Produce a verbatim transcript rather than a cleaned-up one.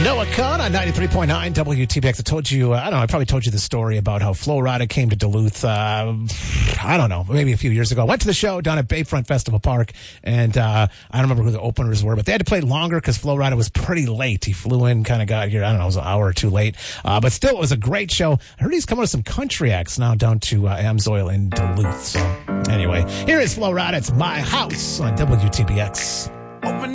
Noah Kahn on ninety-three point nine W T B X. I told you, uh, I don't know, I probably told you the story about how Flo Rida came to Duluth, uh, I don't know, maybe a few years ago. Went to the show down at Bayfront Festival Park, and uh, I don't remember who the openers were, but they had to play longer because Flo Rida was pretty late. He flew in, kind of got here, I don't know, it was an hour or two late. Uh, but still, it was a great show. I heard he's coming with some country acts now down to uh, Amsoil in Duluth. So anyway, here is Flo Rida. It's My House on W T B X.